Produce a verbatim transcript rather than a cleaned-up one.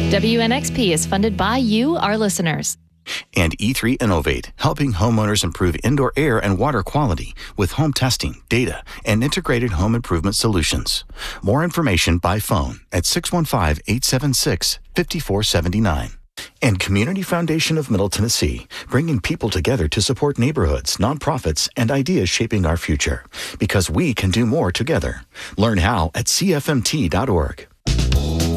W N X P is funded by you, our listeners. And E three Innovate, helping homeowners improve indoor air and water quality with home testing, data, and integrated home improvement solutions. More information by phone at six one five, eight seven six, five four seven nine. And Community Foundation of Middle Tennessee, bringing people together to support neighborhoods, nonprofits, and ideas shaping our future. Because we can do more together. Learn how at C F M T dot org.